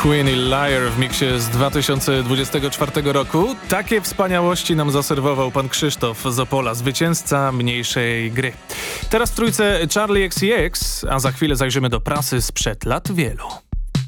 Queen i Liar w miksie z 2024 roku. Takie wspaniałości nam zaserwował pan Krzysztof z Opola, zwycięzca mniejszej gry. Teraz w trójce Charli XCX, a za chwilę zajrzymy do prasy sprzed lat wielu.